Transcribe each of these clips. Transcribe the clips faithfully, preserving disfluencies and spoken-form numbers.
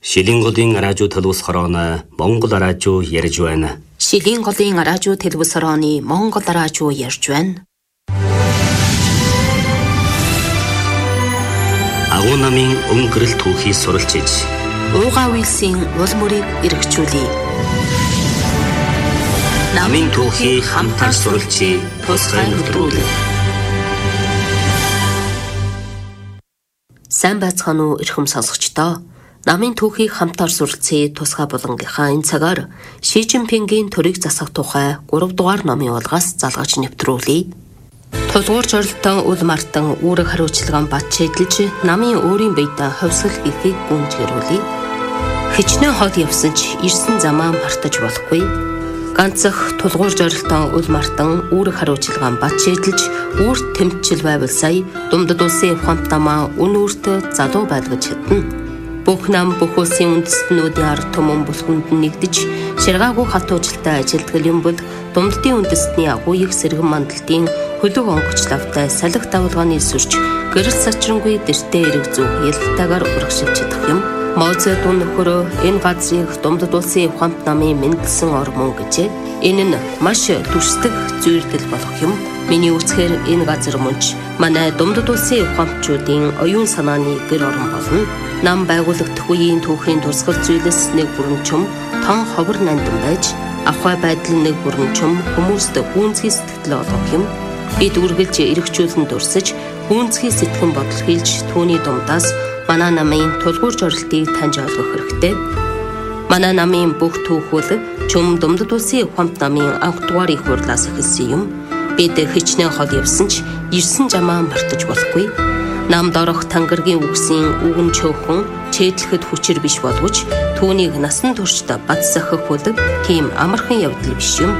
Шилийн голын радио төлөвс хорооно Монгол радио ярьж байна. Шилийн голын радио төлөвс хорооны Монгол радио ярьж байна. Агуу намын өнгөрөл түүхийг суралцж, уугаа үйлсийн уул мөрийг эргчүүлье. Намын түүхийг хамтар суралцж, тусгай нэвтрүүлэг. Сайн байцгаана уу эрхэм сонсогчдоо. Намын түүхийг хамтар суралцъя тусгай булангийнхаа энэ цагаар Ши Жинпингийн төрийг засах тухай гурав дугаар номын улгаас залгаж нэвтрүүлье. Тулгуур жорилтон үл мартан үүрэг хариуцлаган бат шийдэлж намын өөрийн биедээ ховсгол хийхийг гүнзгийрүүлье. Хичнээн хол явсан ч ирсэн замаа мартаж болохгүй. Ганцх тулгуур жорилтон үл мартан үүрэг хариуцлаган бат шийдэлж үүрт тэмцэл байвал сая Думдад улсын ухаант намаа үн үүрт залуу байлгаж чадна. Бүх нам бүх улсын үндэстнүүдийн ард түмэн бүлгэнд нэгдэж ширгаагүй хат уужилтай ажилтгал юм бол Думддын үндэстний агууйг сэргэн мандалтын хөлөг онгоч лавтай салхи давлгааны сүрч гэрэл сачрангүй дэртэй эрэг зүг ялтайгаар урагшилж чадах юм. Моозэ дун нөхөрөө энэ газрыг Думдад улсын ухаант намын мэндэлсэн ормон гэжээ. Энэ нь маш түшдэг зүйрлэл болох юм. Миний үцхээр энэ газар мөнч манай Думдад улсын ухаантчуудын оюун санааны гэр орон болно. Нам байгуулагдах үеийн түүхийн тусгал зүйлс нэг бүрэн чум тон ховор нандин байж ахуй байдал нэг бүрэн чум хүмүүст гүнзгий сэтгэл олгох юм. Бид үргэлж эргчүүлэн дурсаж гүнзгий сэтгэн бодол хэлж түүний дундаас манай намын тулгуур жорилтыг таньж ойлгох хэрэгтэй. Манай намын бүх түүхүүл чум Думдад улсын ухаант намын анх дугаар их хурлаас эхэлсэн юм. Бид хичнээн хол явсан ч ирсэн замаа мартаж болохгүй. Намд орох тангаргийн үгсийн үгэн чөөхөн чийдлэхэд хүчээр биш боловч түүнийг насан туршид бат сахих хүлэг тийм амархан явдал биш юм.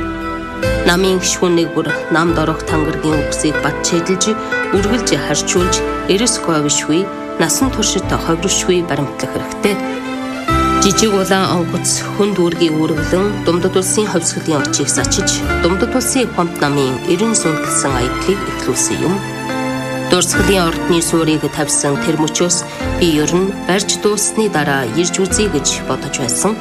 Намын гишүүн нэг бүр намд орох тангаргийн үгсийг бат чийдэлж үргэлж харьчуулж эрэс говишгүй насан туршид ховршгүй баримтлах хэрэгтэй. Жижиг улаан онгоц хүнд үүргийн үүргэлэн Думдад улсын ховсголын очийг сачиж Думдад улсын ухаант намын эрен сүнтэлсэн аядлыг эхлүүлсэн юм. Дурсгалын ордны суурийг тавьсан тэр мөчөөс би ер нь барьж дууссаны дараа ирж үзье гэж бодож байсан.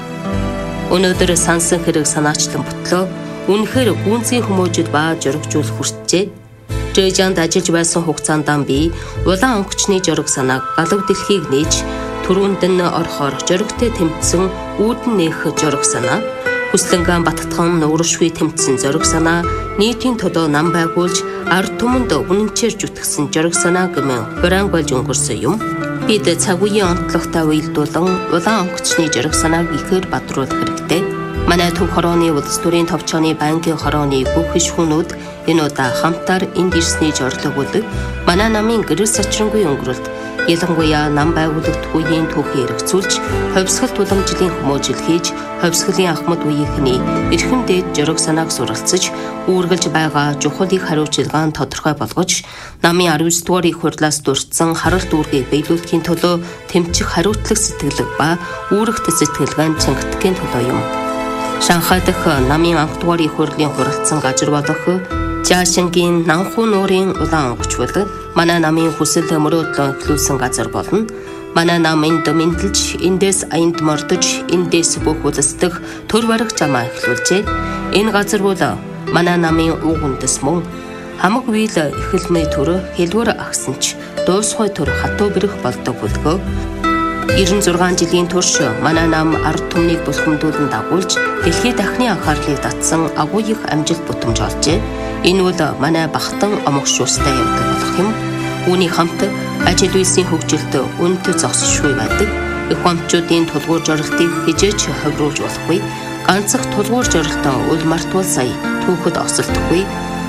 Өнөөдөр сансан хэрэг санаачлан ботлоо. Үнэхээр гүнзгий хүмүүжид ба жөргжүүлэх хүртжээ. Жэжанд ажиллаж байсан хугацаанд би улаан онгочны жөрг санааг галав дэлхийг нээж түрүүнд нь орохоор жөргтэй тэмцсэн үүдэн нээх жөрг санаа, хүслэнгэн баттхан нууршгүй тэмцсэн жөрг санаа, нийтийн төлөө нам байгуулж ард түмэнд үнэнчээр зүтгэсэн жөрг санаа гэмээр хураан болж өнгөрсөн юм. Бид цаг үеийн онцлогтой уялдуулан улаан онгочны жөрг санааг ихээр бадруулах хэрэгтэй. Манай төв хорооны улс төрийн товчооны банкын хорооны бүх гишүүнүүд энэ удаа хамтаар энд ирсний зорилго бүлэг манай намын гэрэл сачрангүй өнгөрөлт ялангуяа нам байгуулагдах үеийн түүхийг эргцүүлж ховсгол туламжлалын хүмүүжил хийж ховсголын ахмад үеийнхний эрхэм дээд жөрг санааг суралцж үүргэлж байгаа чухлыг хариуцлагаан тодорхой болгож намын арван девять дугаар их хурлаас дурдсан харалт үүргийг биелүүлэхийн төлөө тэмцэх хариуцлага сэтгэлэг ба үүрэгт сэтгэлгэн чангатгэхийн төлөө юм. Шанхай дахь намын анх дугаар их хурлын хуралдсан газар болох Жаашингийн Нанхуу нуурын улаан онгоч бол манай намын хүсэл мөрөөдлөө эхлүүлсэн газар болно. Манай нам энд мэндэлж, эндээс аянд мордож, эндээс бүх улсдах төр барих замаа эхлүүлжээ. Энэ газар бол манай намын уг үндэс мөн. Хамаг үйл эхэлмээ төр хэлвэр агсанч дуусхой төр хатуу бэрх болдог бүлгөө. девяносто шесть жилийн турш манай нам ард түмнийг бүлхэмдүүлэн дагуулж дэлхийд дахны анхаарлыг татсан агуу их амжилт бүтэмж олжээ. Энэ бол манай бахтан омогшуустай явдаг болох юм. Үүний хамт ажил үйлсийн хөгжилд үнэтэй зогсшгүй байдаг. Ухаантчуудын тулгуур жорилтыг хижээж ховруулж болохгүй. Ганцх тулгуур жорилтоо үл мартвал сая түүхэд осолдохгүй.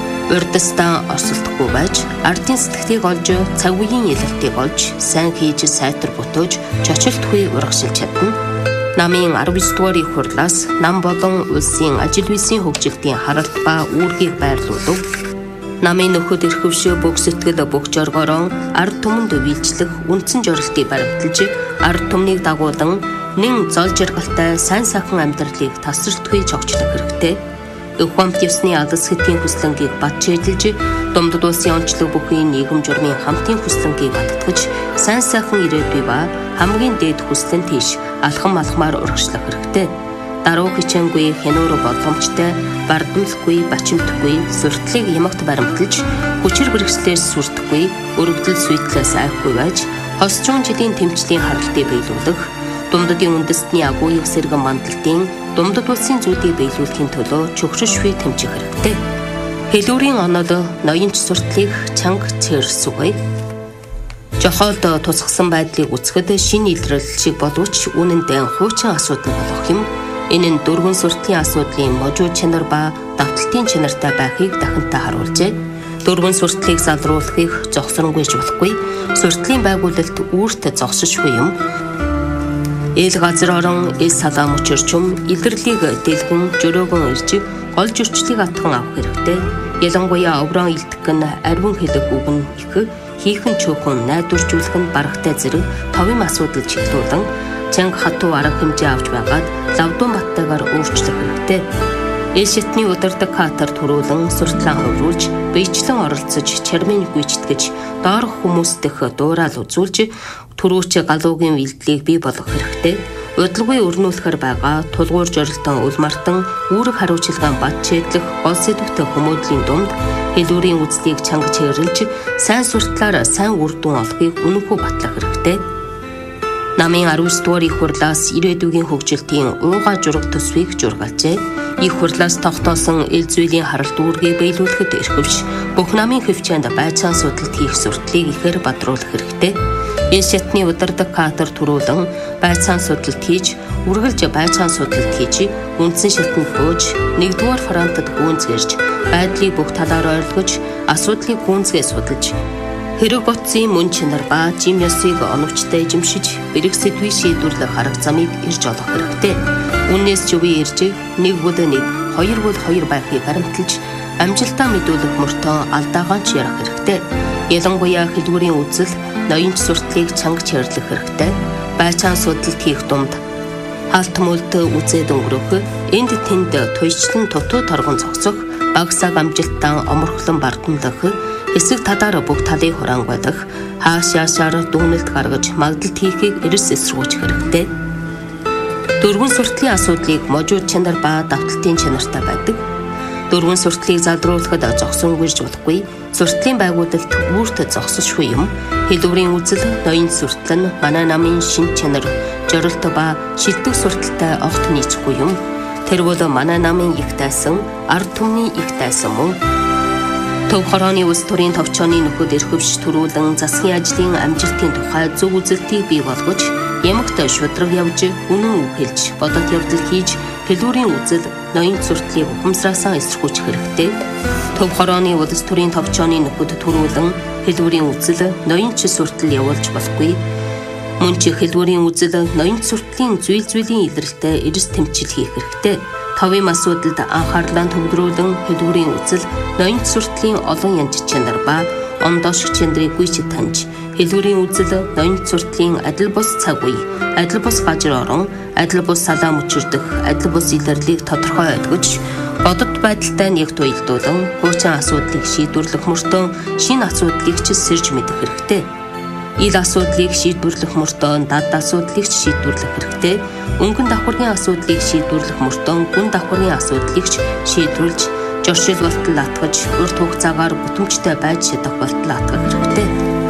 Урдстан осолдохгүй байж ардын сэтгэлийг олж цаг үеийн ялалтыг олж сайн хийж сайтар бүтөөж чочилтгүй урагшилж чадна. Намын арван девять дугаар их хурлаас нам болон улсын ажил үйлсийн хөгжилтийн харалт ба үүргийг байрлуулав. Намын нөхөд эрхвшөө бүх сэтгэл бүх жоргороо ард түмэнд үйлчлэх үндсэн жорилтыг баримталж ард түмнийг дагуулan нэн зол жаргалтай сайн сайхан амьдралыг тасралтгүй чогчлох хэрэгтэй. Ухаант ёсны алс хэдийн хүслэнгийг бат чийдэлж Думдад улсын онцлог бүхий нийгэм журмын хамтын хүслэнгийг баттгаж, сайн сайхан ирээдүй ба хамгийн дээд хүслэн тийш алхам алхмаар урагшлах хэрэгтэй. Даруй хичээнгүй, хянуур боломжтой, бардамлахгүй, бачимдахгүй, суртлыг ямагт баримталж, хүчээр бэрхслээс сүрдэхгүй, өргөдөл сүйтлээс айхгүй байж, хосчун жилийн тэмцлийн харалтыг биелүүлэх, Думдадын үндэстний агууяг сэргэн мандалтын Думдад улсын зүйлийг биелүүлэхийн төлөө чөгшөшгүй тэмцэх хэрэгтэй. Хэлүүрийн онол ноёнч суртлыг чанга цээрсүгэ. Жохоод тусгсан байдлыг үзэхэд шинэ илрэл шиг боловч үнэндээ хуучин асуудал болох юм. Энэ нь дөрвөн суртлын асуудлын можуу чанар ба давталтын чанартай байхыг дахинтай харуулжээ. Дөрвөн суртлыг залруулахыг зогсонгүйж болохгүй. Суртлын байгуулалт үүрт зогсошгүй юм. Эл газар орон эс салаа мөчөрчм илэрлийг дэлгэн жөрөөгөн ирж гол зөрчлийг атхан авах хэрэгтэй. Ялангуяа оврон илтгэх нь ариун хэлэг үг нь их, хийхэн чөөхөн найдваржуулах нь барагтай зэрэг товын асуудал чиглүүлэн чанга хатуу арга хэмжээ авч байгаад лавдун баттайгаар өөрчлөх хэрэгтэй. Эл шатны удирдаг катар төрүүлэн суртлаа хөврүүлж, биечлэн оролцож, чармын гүйцэтгэж, доорх хүмүүс дэх дуурал үзүүлж, төрүүч галуугийн вилдлийг бий болгох хэрэгтэй. Удалгүй өрнүүлэхэр байгаа тулгуур жорилтон өлмартан үүрэг хариуцлагын бат чийдлэх гол сэдвтэй хүмүүдлийн дунд хэлүүрийн үзлийг чанга чиглэлж, сайн суртлаар сайн үр дүн олохыг үнэнхүү батлах хэрэгтэй. Намын аравдугаар дугаар их хурлаас ирээдүйн хөгжилтийн уугаа жураг төсвийг жургалжээ. Их хурлаас тогтоосон эл зүйлийн харалт үүргээ биелүүлэхэд эрхвч бүх намын хөвчөнд байцаан судалт хийх суртлыг ихээр бадруулах хэрэгтэй. Энэ шатны удирдаг катар төрүүлэн байцаан судалт хийж, үргэлж байцаан судалт хийж, үндсэн шатнд бууж, нэгдүгээр фронтод гүнзгийж, байдлыг бүх талаар ойлгож, асуудлыг гүнзгий судалж, хэрэг утсын мөн чанар ба жим ёсыг оновчтой эзэмшиж, бэрх сэдвийн шийдвэрлэх арга замыг ирж олох хэрэгтэй. Үннээс зөвий ирж, нэг бол нэг, хоёр бол хоёр байхыг баримталж, амжилтаа мэдүүлэх мөртөө алдаагаан ч ярих хэрэгтэй. Ялангуяа хэлбэрийн үзэл, ноёнч суртлыг чанга чирлэх хэрэгтэй. Байцаан судалт хийх дунд хаалт мөлд үзээд өнгөрөх, энд тэнд туйчлан тутуу торгон цогцох, багсаг амжилтаа оморхлон бардамлах, хэсэг талаар бүх талыг хураангуйлах, хааш яашаар дүүнэлт гаргаж магадaltaд хийхийг эрс эсрүүж хэрэгтэй. Дөрвөн суртлын асуудлыг можууд чанар ба давталтын чанартай байдаг. Дөрвөн суртлыг залруулахад зогсонгүйж болохгүй. Суртлын байгуулалт үүрт зогсошгүй юм. Хэлүүрийн үзэл, ноён суртал нь манай намын шин чанар, жорилт ба шилдэг сурталтай огт нийцэхгүй юм. Тэр бол манай намын их тайсан, ард түмний их тайсан мөн. Төв хорооны улс төрийн товчооны нөхөд эрхвч төрүүлэн засгийн ажлын амжилтын тухай зөв үзэлтийг бий болгож, ямагт шудраг явж, үнэн үг хэлж, бодол явдал хийж, хэлүүрийн үзэл, ноён суртлыг ухамсараасаа эсэргүүцэх хэрэгтэй. Төв хорооны улс төрийн товчооны нөхөд төрүүлэн хэлүүрийн үзэл, ноён суртал явуулж болохгүй. Мөн ч хэлүүрийн үзэл, ноён суртлын зүйл зүйлийн илрэлтэй эрс тэмцэл хийх хэрэгтэй. Товын асуудалд анхаарлаа төвлөрүүлэн хэлүүрийн үзэл, ноён суртлын олон янз чанар ба ондоошх чанарыг гүйцэд таньж, хэлүүрийн үзэл, ноён суртлын адил бус цаг үе, адил бус газар орон, адил бус салаа мөчөрдөх, адил бус илэрлийг тодорхой ойлгож, бодит байдалтай нэгт уялдуулан, хуучин асуудлыг шийдвэрлэх мөртөө шинэ асуудлыг ч сэрж мэдэх хэрэгтэй. Ил асуудлыг шийдвэрлэх мөртөө дад асуудлыг шийдвэрлэх хэрэгтэй. Өнгөн давхаргын асуудлыг шийдвэрлэх мөртөө гүн давхаргын асуудлыг шийдвэрлж, жоршил болтол атгаж, урт хугацаагаар бүтэмжтэй байж чадах болтол атгах хэрэгтэй.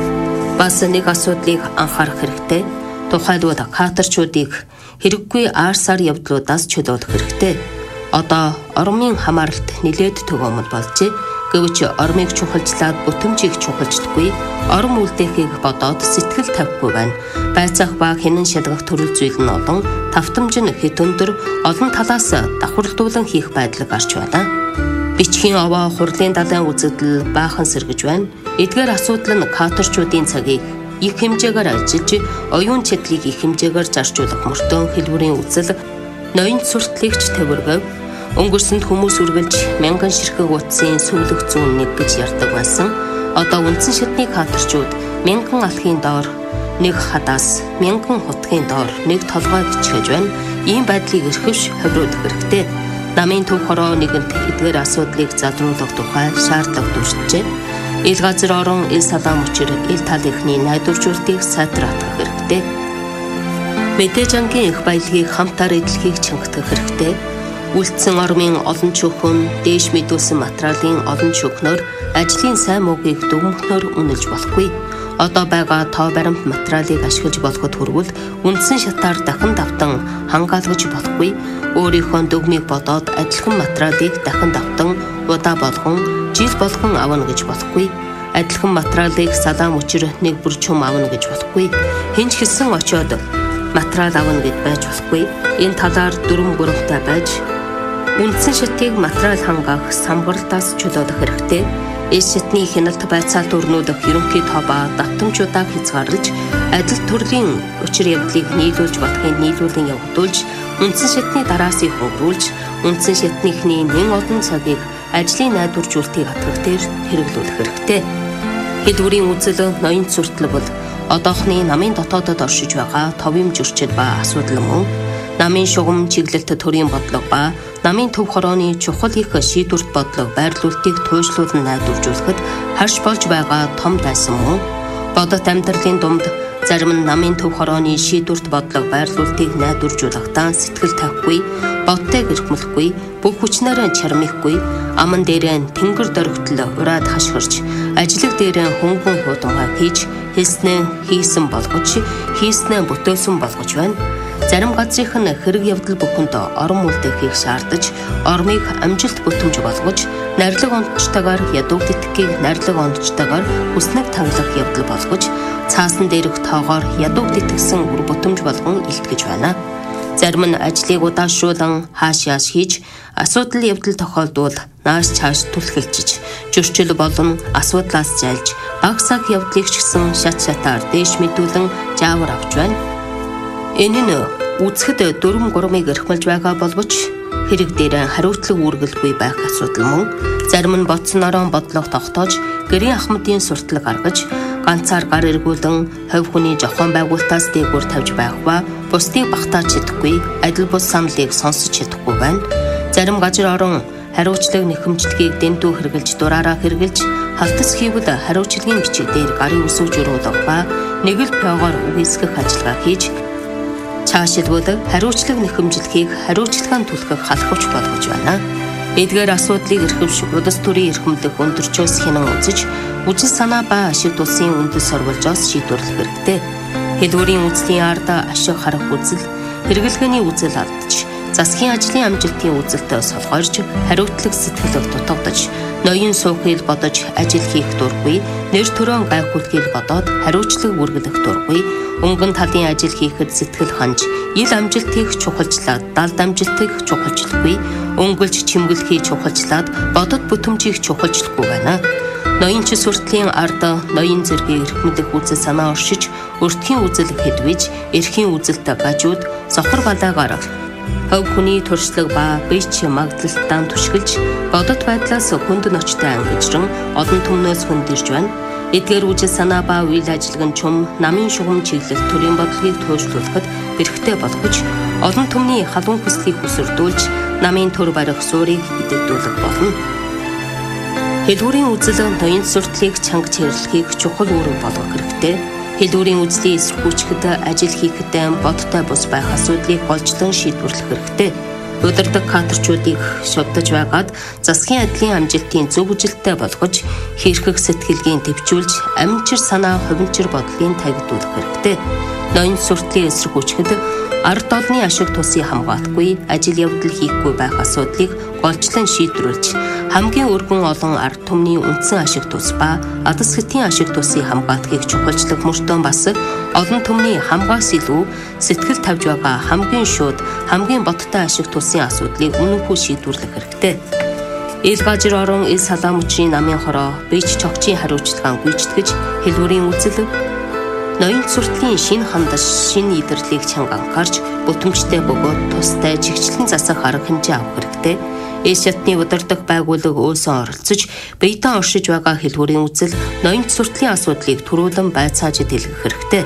Бас нэг асуудлыг анхаарах хэрэгтэй. Тухайлбал катарчуудыг хэрэггүй аарсаар явдлуудаас чөлөөлөх хэрэгтэй. Одоо ормын хамааралт нэлээд төгөөмөл болжээ. Гэвч ормыг чухалжлаад бүтэмжийг чухалждаггүй, ором үлдээхийг бодоод сэтгэл тавихгүй байна. Байцаах ба хянан шалгах төрөл зүйл нь олон, тавтамж нь хэд өндөр, олон талаас давхарлуулан хийх байдлыг гарч байна. Бичгийн овоо хурлын далайн үзэгдэл баахан сэргэж байна. Эдгээр асуудал нь катарчуудын цагийг их хэмжээгээр ажиллаж, оюун чадлыг их хэмжээгээр зарцуулах мөртөө хэлбэрийн үзэл, ноён сурталчилж төвөргөв. Өнгөрсөнд хүмүүс үргэлж мянган ширхэг утсын сүлэг зүүн нэг гэж ярьдаг байсан. Одоо үндсэн шатны катарчууд мянган алхын доор нэг хадаас, мянган хутгийн доор нэг толгой бичгэж байна. Ийм байдлыг эрхвч ховируулах хэрэгтэй. Намын төв хороо нэгэнт эдгээр асуудлыг залруулах тухай шаардлага дүүрчээ. Ил газар орон ил салаам учир ил талынхны найдваржуултыг сайтраатгах хэрэгтэй. Мэдээж ангийн их баялагийг хамтаар эдлэхийг чангатгах хэрэгтэй. Үлдсэн ормын олон чөхөн, дээш мэдүүлсэн материалын олон чөхнөөр ажлын сайн муугийг дүгнэхнээр үнэлж болохгүй. Одоо байгаа тоо баримт материалыг ашиглаж болоход хүрвэл үндсэн шатаар дахин давтан хангаалгаж болохгүй. Өөрийнхөө дүгмийг бодоод адилхан материалыг дахин давтан удаа болгон жил болгон авна гэж болохгүй. Адилхан материалыг салаам учир нэг бүр чум авна гэж болохгүй. Хинч хэлсэн очоод материал авна гэд байж болохгүй. Энэ талаар дүрм гуравтай байж үндсэн шатыг материал хангаах самбарлалтаас чөлөөлөх хэрэгтэй. Эс шатны хяналт байцаалт өрнүүлэх ерөнхий тоо ба давтамжуудаа хязгаарлаж, адил төрлийн учир явдлыг нийлүүлж болохыг нийлүүлэн явагдуулж, үндсэн шатны дараасыг хөнгөрүүлж, үндсэн шатныхний нэн олон цагийг ажлын найдваржуултыг хатгах дээр хэрэглүүлэх хэрэгтэй. Хэлбэрийн үзэл ноён суртал бол одоохны намын дотоодод оршиж байгаа товын зөрчил ба асуудал мөн намын шугам чиглэлт төрийн бодлого ба намын төв хорооны чухал их шийдвэрт бодлого байрлуулалтыг туйшлуулан найдваржуулахад харш болж байгаа том дайсан мөн бодит амьдралын дунд зарим нь намын төв хорооны шийдвэрт бодлого байрлуулалтыг найдваржуулахдаа сэтгэл тавихгүй, бодтой гэрхмэлгүй, бүх хүчнээр чармихгүй, аман дээрээ тэнгэр дөрөгтөл ураад хашгирч, ажлаг дээрээ хөнгөн хуудамгаа хийж, хэлснээ хийсэн болгож, хийснээ бүтээсэн болгож байна. Зарим газрынх нь хэрэг явдал бүхэнд орон үлдээхийг шаардаж, ормыг амжилт бүтэмж болгож, найрлаг ондчтойгоор ядууг тэтгэхийг найрлаг ондчтойгоор хүснэг танглах явдал болгож, цаасан дээрх тоогоор ядууг тэтгэсэн үр бүтэмж болгон илтгэж байна. Зарим нь ажлыг удаашруулан хааш яаш хийж, асуудал явдал тохиолдвол нааш чааш түлхэлжиж, зөрчил болон асуудлаас зайлж, багсаг явдлыг ч гэсэн шат шатаар дээш мэдүүлэн жаавар авч байна. Энэ нь үзэхэд дөрвөн гурмыг эрхмэлж байгаа боловч хэрэг дээр хариуцлага үүргэлгүй байх асуудал мөн зарим нь бодсонороо бодлого тогтоож гэрийн ахмадын суртал гаргаж ганцаар гар эргүүлэн хувь хүний жохон байгуултаас дээгүүр тавьж байх ба бусдыг багтааж чадахгүй адил бус саналыг сонсож чадахгүй байна. Зарим газар орон хариуцлага нэхэмжлэгийг дэндүү хэрглэж дураараа хэрглэж халтас хийвэл хариуцлагын бичиг дээр гарын үсгэж өрөөлөг ба нэг л пёгоор үгүйсгэх ажиллагаа хийж цаашилбал хариуцлага нэхэмжлэхийг хариуцлагын түлхэх халахвч болгож байна. Эдгээр асуудлыг эрхэмж улс төрийн эрхэмлэх өндөрчөөс хянан үзэж, үжил санаа ба ашиг тулсын үндэс сурвалжоос шийдвэрлэх хэрэгтэй. Хэлбэрийн үзлийн ард ашиг харах үзэл, хэрэглэгээний үзэл алдаж, засгийн ажлын амжилтын үзэлтэй солгоорж, хариуцлага сэтгэл дутагдаж, ноён суухыг бодож ажил хийх дургүй, нэр төрөө гайхуулахыг бодоод хариуцлага үргэлжлэх дургүй, өнгөн талын ажил хийхэд сэтгэл ханж, ил амжилтыг чухалчлаад, далд амжилтыг чухалчлахгүй, өнгөлж чимгэлхийг чухалчлаад, бодод бүтэмжийг чухалчлахгүй байна. Ноёнч суртлын ард ноён зэргийг эрхмэлэх үзэл санаа оршиж, өртгийн үзэл хэдвэж, эрхийн үзэлтэй гажууд, сохор балаагаар хөв хүний туршлага ба бич магдлалтаа түшгэлж, бодит байдлаас хүнд ночтой ангижран олон түмнөөс хөндөрж байна. Эдгээр үжил санаа ба үйл ажиллагааны чум намын шугам чиглэл төрийн бодлогыг туйшлуулахад бэрхтээ болгож, олон түмний халуун хүслийг хүсэрдүүлж, намын төр барих суурийг идэвхжүүлэх болно. Хэлбэрийн үзэл ноён суртлыг чанга чиглэлхийг чухал үүрэг болгох хэрэгтэй. Хэлбэрийн үзлийн эсэргүүцэхэд ажил хийхэд бодтой бус байх асуудлыг голжлон шийдвэрлэх хэрэгтэй. Удирдаг кадрчуудыг шавдаж байгаад засгийн адилын амжилтын зөв үжилттэй болгож, хийрхэг сэтгэлгийн төвчүүлж, амжир санаа хувинчир бодлогын тагидуулах хэрэгтэй. Ноён суртлын эсэргүүцэхэд ард олны ашиг тусыг хамгаалахгүй, ажил явдал хийхгүй байх асуудлыг голжлон шийдвэрлэж, хамгийн өргөн олон ард түмний үндсэн ашиг тус ба адас хэтийн ашиг тусыг хамгаалахыг чухалчлах мөртөө бас олон түмний хамгаас илүү сэтгэл тавьж байгаа хамгийн шууд, хамгийн бодтой ашиг тусын асуудлыг үнэнхүү шийдвэрлэх хэрэгтэй. Ил газар орон ил салаам учрын намын хороо бич чогчийн хариуцлагаан гүйцэтгэж, хэлбэрийн үзэл ноён суртлын шинэ хандаж, шинэ идрлийг чанга анхаарч, бүтэмжтэй бөгөөд тустай чигчлэн засах арга хэмжээ авах хэрэгтэй. Эс шатны удирдах байгууллага өөсөө оролцож, биетэн оршиж байгаа хэлбэрийн үзэл ноён суртлын асуудлыг түрүүлэн байцааж дэлгэх хэрэгтэй.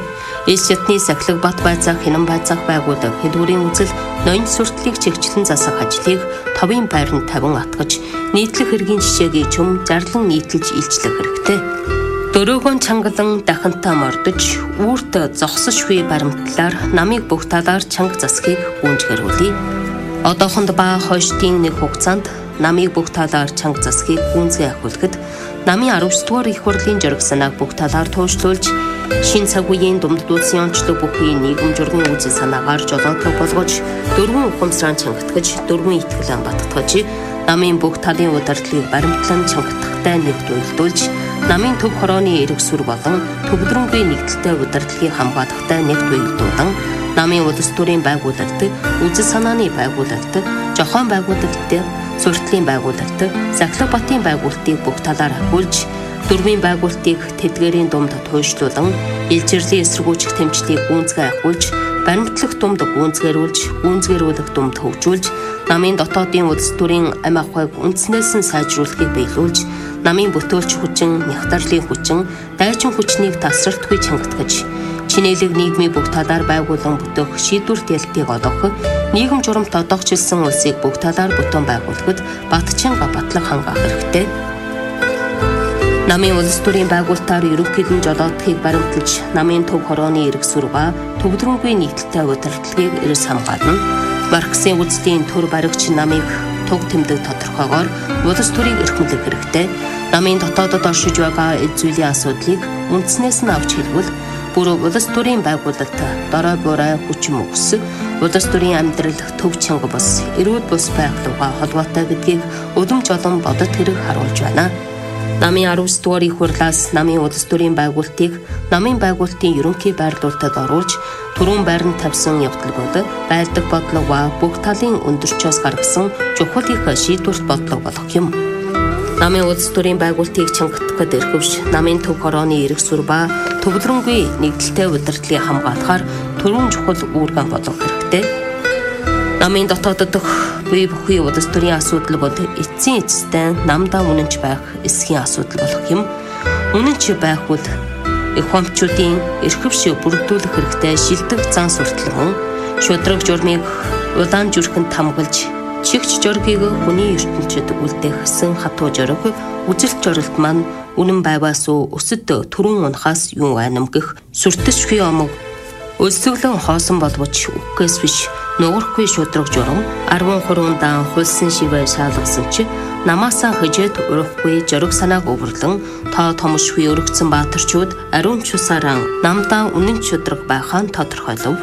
Эс ятны сахилга бат байцаах хинан байцаах байгууллага хэдгүүрийн үзэл ноён сурталыг чигчлэн засах ажлыг товын байранд тавин атгаж нийтлэх хэргийн жишээгийн чөм зарлан нийтэлж илчлэх хэрэгтэй. Дөрөөгөн чангалан дахантаа мордож үүрт зогсошгүй баримтлаар намыг бүх талаар чанга засахыг гүйцгэрүүлье. Одоохонд ба хойштын нэг хугацаанд намыг бүх талаар чанга засахыг гүйцгээ ахиулахад намын аравч дугаар их хурлын жураг санааг бүх талаар туушруулж шин цаг үеийн дундад улсын онцлог бүхий нийгэм журмын үзэл санаагаар жолоодлого болгож дөрвөн ухамсараа чангатгаж дөрвөн итгэлэн баттгаж намын бүх талын удирдлагыг баримтлан чангатахтай нэгт уялдуулж намын төв хорооны эрэг сүр болон төвлөрөнгүй нэгдэлтэй удирдлагыг хамгаалахтай нэгт уялдуулан намын улс төрийн байгууллагад үзэл санааны байгууллагад жохоон байгууллагад суртлын байгууллагад Захлах Батын байгууллагыг бүх талаар ахиулж дөрвийн байгууллагыг тэдгээрийн думд туйшлуулан илжирлийн эсэргүүцэх тэмцлийг гүйцэтгэх ахиулж баримтлах думд гүйцгэрүүлж гүйцгэрүүлэх думд хөгжүүлж намын дотоодын улс төрийн амь ахуйг үндснээс нь сайжруулахыг биелүүлж намын бүтээлч хүчин нягтлалын хүчин дайчин хүчнийг тасралтгүй чангатгаж чинэлэг нийгмийн бүх талаар байгуулан бүтэх шийдвэрт ялтыг олгох нийгэм журамт одоогчлсон улсыг бүх талаар бүтэн байгуулахад батчинга батлах хангаах хэрэгтэй. Намын улс төрийн байгуулалтаар ерөнхийдөө жолоодохыг баримталж намын төв хорооны эрэг сүр ба төвлөрөнгүй нийтлэлтэй удирдлагыг эрс хамгаална. Марксийн үзлийн төр баригч намыг туг тэмдэг тодорхойгоор улс төрийг эрхэмлэх хэрэгтэй. Намын дотоодод оршиж байгаа эд зүйлийн асуудлыг үндснээс нь авч хэлбэл бүр улс төрийн байгуулалт дорой борой хүчин мөкс улс төрийн амьдрал төв чанга бос эрүүл бус байгалаа холбоотой гэдгийг улам жолон бодот хэрэг харуулж байна. Намын аравч дугаар их хурлаас намын улс төрийн байгуулалтыг намын байгуулалтын ерөнхий байрлуулалтад оруулж түрүүн байранд тавьсан явдал бол байлдаг бодлого ба бүх талын өндөрчөөс гаргасан чухал их шийдвэрт бодлого болох юм. Намын улс төрийн байгуулалтыг чангатахад эрхвш намын төв хорооны эрэг сүр ба төвлөрөнгүй нэгдэлтэй удирдлагыг хамгаалахаар түрүүн чухал үүргэн болох хэрэгтэй. Намын дотоодод бие бүхий улс төрийн асуудал бол эцсийн эцэстэн намдаа үнэнч байх эсхийн асуудал болох юм. Үнэнч байх бол их хомчуудын эрхвш бүрдүүлэх хэрэгтэй шилдэг зан сурталчилан шудраг журмыг улаан зүрхэнд хамгалж чигч жоргийг хүний ертөнцид үлдээхсэн хатуу жорог үжилт жоролт маань үнэн байваас өсөд түрүүн унахаас юу айнам гэх сүртэсгүй омог өлсөглөн хоосон боловч үгээс биш нуурахгүй шудраг журам арван хуруундаа хулсан шивээ шаалгасан чи намаасаа хөжөөд урахгүй жорог санааг өвөрлөн тоо томшгүй өргөцсөн баатарчууд ариун чусаараа намдаа үнэн шудраг байхаа тодорхойлов.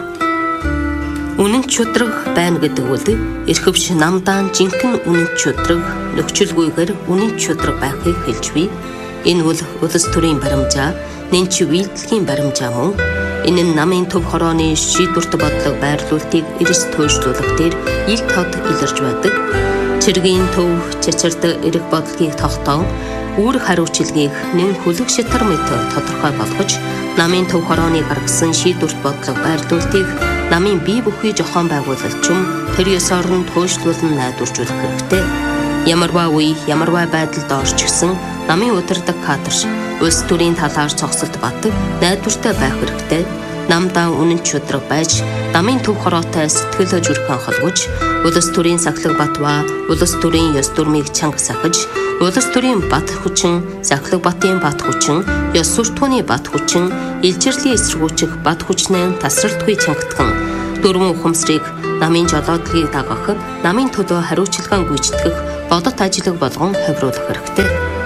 Үнэн шудраг байна гэдэг үл эрхвш намдаа жинхэнэ үнэн шудраг нөхцөлгүйгээр үнэн шудраг байхыг хэлж бий. Энэ бол улс төрийн баримжаа, нэнч үйлдэлгийн баримжаа мөн. Энэ нь намын төв хорооны шийдвэрт бодлого байрлуулалтыг эрс туйшлуулах дээр ил тод илэрж байдаг. Цэргийн төв чачирд эрэг бодлогыг тогтоон үүр хариуцлагыг нэн хүлэг шатар мэт тодорхой болгож намын төв хорооны гаргасан шийдвэрт бодлого байрлуулалтыг намын бие бүхий жохоон байгуулалтчим тэр ёсоор нь туйшлуулан найдваржуулах хэрэгтэй. Ямарваа үе, ямарваа байдалд орж гисэн намын удирдаг кадрш улс төрийн талаар цогцолт бат найдвартай байх хэрэгтэй. Намдаа үнэн шудраг байж намын төв хороотой сэтгэл зүрхэн холбож улс төрийн Захлах Бат ба улс төрийн ёс дүрмийг чанга сахиж улс төрийн бат хүчин Захлах Батын бат хүчин ёс суртахууны бат хүчин илжирлийн эсэргүүцэх бат хүчнээ тасралтгүй чангатган дөрвөн ухамсарыг намын жолоодлагыг дагах намын төлөө хариуцлагаа гүйцэтгэх бодот ажлыг болгон хавруулах хэрэгтэй.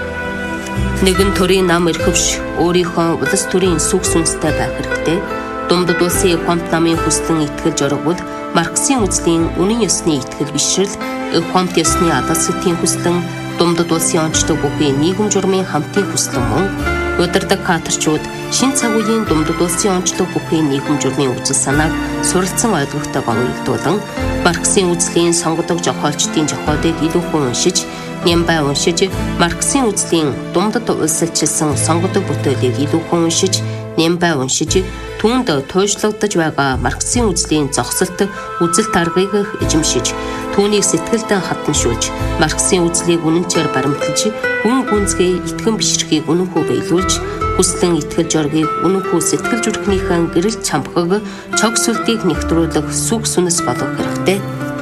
Нэгэн төрийн нам эрхвш өөрийнхөө улс төрийн сүх сүнстэй байх хэрэгтэй. Дундад улсын хонт намын хүслэн итгэл жоргвол Марксийн үзлийн үнэн ёсны итгэл бишрэл хонт ёсны адал сэтийн хүслэн дундад улсын онцлог бүхий нийгэм журмын хамтын хүслэн мөн удирдаг кадрчууд шин цаг үеийн дундад улсын онцлог бүхий нийгэм журмын үзэл санааг суралцсан ойлгохтойгоо уялдуулан Марксийн үзлийн сонгодог жохоолчдын жохоодыг илүү хүн уншиж нямбай уншиж Марксийн үзлийн дундад улсалчилсан сонгодог бүтээлийг илүү хүн уншиж нямбай уншиж түүнд туйшлагдаж байгаа Марксийн үзлийн зогсолт үзэл таргыг эзэмшиж түүнийг сэтгэлдээ хатаншуулж Марксийн үзлийг үнэнчээр баримтлаж үн гүнзгий итгэн бишрэхийг үнэнхүү биелүүлж хүслэн итгэл жоргийг үнэнхүү сэтгэл зүрхнийхэн гэрэл чамхаг чог сүлтийг нэвтрүүлэх сүг сүнэс болох хэрэгтэй.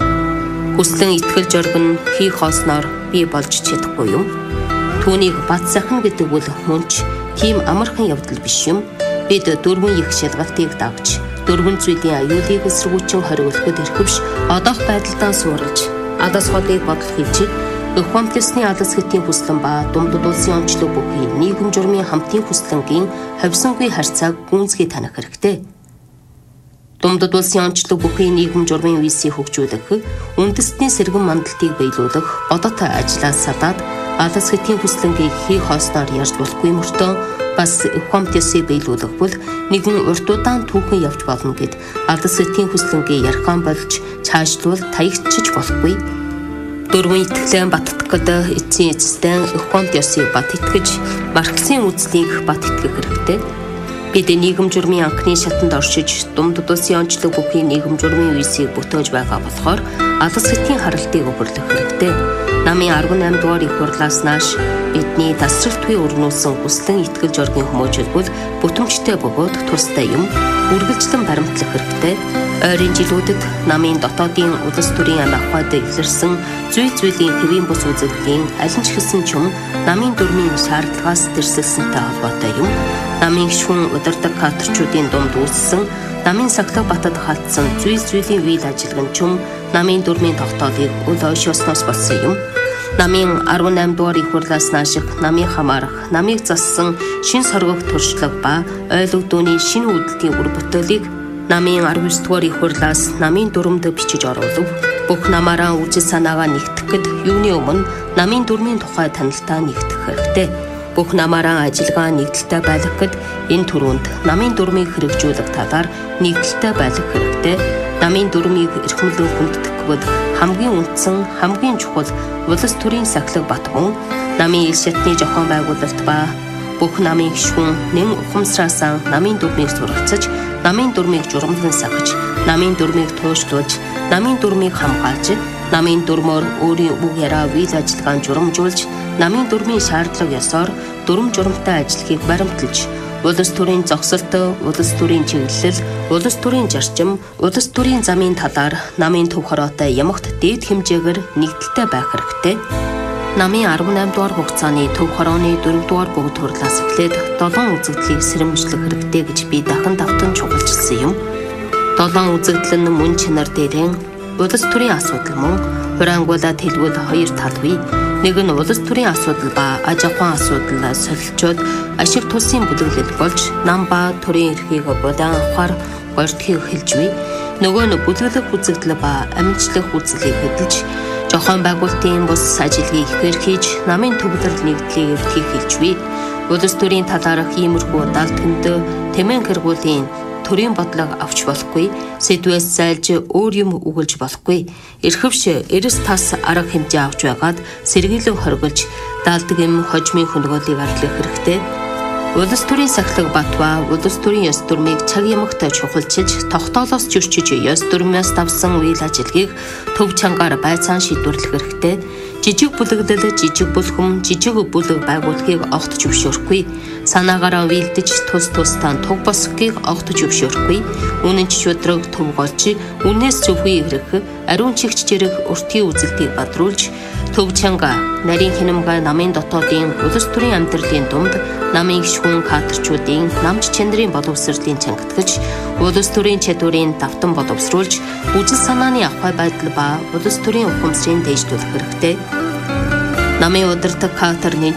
Хүслэн итгэл жорг нь хий хоосноор бий болж чадахгүй юм. Түүнийг бат сахна гэдэг бол мөнч тийм амархан явдал биш юм. Бид дөрвөн их шалгалтыг дагж, дөрвөн зүйлийн аюулыг эсэргүүцэн хориглоход эрхвш одоох байдалдаа суурилж, адас хотыг бодол хийж, эх хамтласны адас хэтийн хүслэн ба Думдад улсын онцлог бүхий нийгэм журмын хамтын хүслэнгийн хавьсангүй харьцааг гүнзгий таних хэрэгтэй. Думдад улсын онцлог бүхий нийгэм журмын визийг хөгжүүлэх, үндэстний сэргэн мандалтыг биелүүлэх, бодот ажлаас садаад адас хэтийн хүслэнгийг хий хоосноор ярьж болохгүй мөртөө бас эх хамтласыг биелүүлэх бол нэгэн урт удаан түүхэн явж болно гэд адас хэтийн хүслэнгийг ярхан болж цаашлуул таягчиж болохгүй. Дөрвөн итгэлэн баттгад эцсийн эцэстэн эх хамтласыг бат итгэж, Марксийн үзлийг бат итгэх хэрэгтэй. Бид нийгэм журмын анхны шатанд оршиж, Думдад улсын онцлог бүхий нийгэм журмын визийг бүтээж байгаа болохоор адас хэтийн харалтыг өвөрлөх хэрэгтэй. Намын арван аймд дугаар их хурлаас нааш бидний тасралтгүй өрнүүлсэн хүслэн итгэл жоргийн хүмүүжил бол бүтэмжтэй бөгөөд тустай юм, үргэлжлэн баримтлах хэрэгтэй. Ойрын жилүүдэд намын дотоодын улс төрийн ам ахуйд илэрсэн зүй зүйлийн хэвийн бус үзэгдлийн аль ч хэсэн ч юм намын дүрмийн шаардлагаас тэрсэлсэнтэй холбоотой юм. Намын гишүүн удирдаг кадрчуудын дунд үүссэн намын сахлах батад халтсан зүй зүйлийн үйл ажиллагаа ч юм намын дүрмийн тогтоолыг үл ойшоосноос болсон юм. Намын арван аймд дугаар их хурлаас нааших намын хамаарах, намыг зассан шин соргох туршлага ба ойлгогдооны шинэ үүдэлтийн үр бүтээлийг намын арван девять дугаар их хурлаас намын дүрмд бичиж оруулав. Бүх намаараа үжил санаагаа нэгтгэхэд юуны өмнө намын дүрмийн тухай танилтаа нэгтгэх хэрэгтэй. Бүх намаараа ажиллагаа нэгдэлтэй байлгахад энэ түрүүнд намын дүрмийг хэрэгжүүлэх талаар нэгдэлтэй байлгах хэрэгтэй. Намын дүрмийг эрхэмлэн хүндтгэхэд хамгийн үндсэн, хамгийн чухал улс төрийн сахлах бат хүн, намын ил шатны зохион байгуулалт ба бүх намын гишүүн нэм ухамсараасаа намын дүрмийг суралцаж, намын дүрмийг журамлан сахиж, намын дүрмийг туушлуулж, намын дүрмийг хамгаалж, намын дүрмөөр өөрийн үг яриа үйл ажиллагаан журамжуулж, намын дүрмийн шаардлага ёсоор дүрм журамтай ажиллахыг баримталж, улс төрийн зогсолт, улс төрийн чиглэл, улс төрийн зарчим, улс төрийн замын талаар намын төв хороотой ямагт дээд хэмжээгээр нэгдэлтэй байх хэрэгтэй. Намын арван аймд дугаар хугацааны төв хорооны дөрөв дугаар бүгд хурлаас эхлээд долоон үзэгдлийг сэрэмжлэх хэрэгтэй гэж би дахин давтан чухалчилсан юм. Долоон үзэгдэл нь мөн чанар дээрэн улс төрийн асуудал мөн хураангуулаад хэлбэл хоёр тал бий. Нэг нь улс төрийн асуудал ба аж ахуйн асуудал солилцоод ашиг тулсын бүлэглэл болж нам ба төрийн эрхийг будаан авахар гордхийг хэлж бий. Нөгөө нь бүлэглэх үзэгдэл ба амжилтлах үзлийг хөдөлж зохион байгуулалтын бус ажлыг ихээр хийж намын төвлөрөл нэгдлийг эртгийг хэлж бий. Улс төрийн талаарх иймэрхүү далдганд тэмээн хэрэгүүлийн төрийн бодлого авч болохгүй, сэдвээс зайлж өөр юм өгүүлж болохгүй. Эрхэвч эрэс тас арга хэмжээ авч байгаад сэргийлэн хоригулж даалдаг юм хожмын хөнгөлөлийг арлах хэрэгтэй. Улс төрийн сахлах бат ба улс төрийн ёс дүрмийг цаг ямагт чухалчилж, тогтоолоос зөрчиж ёс дүрмээс давсан үйл ажиллагийг төв чангаар байцаан шийдвэрлэх хэрэгтэй. Жижиг бүлэглэл, жижиг бүлхэм, жижиг бүлэг байгууллагыг огт зөвшөөрөхгүй. Санаагаараа вилдэж тус тусдаа туг босхийг огт зөвшөөрөхгүй. Үнэн ч шудраг төв голж, үнээс зөвхөн ирэх, ариун чигч жирэх уртгийн үзэлтийг бадруулж, төв чанга нарийн хинэмгай намын дотоодын улс төрийн амьдралын дунд намын гишүүн кадрчуудын намч чанарын боловсролын чангатгаж, улс төрийн чадварыг давтан боловсруулж, үжил санааны ахуй байдал ба улс төрийн ухамсарыг дэвшүүлэх хэрэгтэй. Намын удирдаг кадрын